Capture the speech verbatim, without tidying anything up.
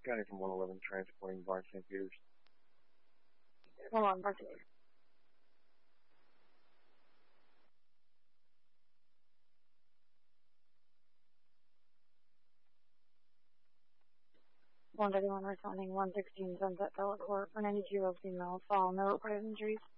County from one eleven transporting Barnes Saint Peters. Hold on, Barnes. one thirty-one responding one sixteen Sunset Pellet Court for ninety-two female fall. No reported injuries.